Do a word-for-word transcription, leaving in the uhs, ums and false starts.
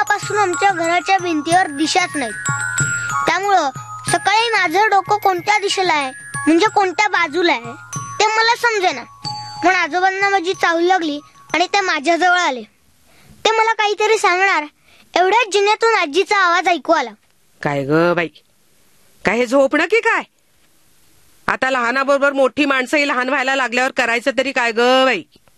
तेव्हापासून आमच्या घराच्या भिंतीवर दिशाच नाही. त्यामुळं सकाळी माझं डोकं कोणत्या दिशेला आहे म्हणजे कोणत्या बाजूला आहे ते मला समजेना. म्हणून आजोबांना माझी चाहूल लागली आणि ते माझ्याजवळ आले. ते मला काहीतरी सांगणार एवढ्याच जिन्यातून आजीचा आवाज ऐकू आला. काय ग बाई, काय हे झोपणं की काय? आता लहानाबरोबर मोठी माणसंही लहान व्हायला लागल्यावर करायचं तरी काय ग बाई?